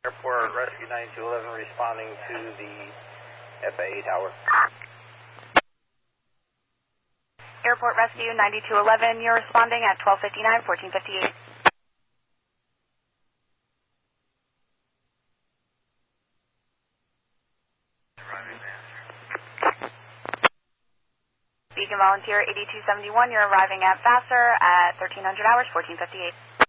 Airport Rescue 9211 responding to the FAA tower. Airport Rescue 9211, you're responding at 12:59, 14:58. Beacon Volunteer 8271, you're arriving at Vassar at 1300 hours, 14:58.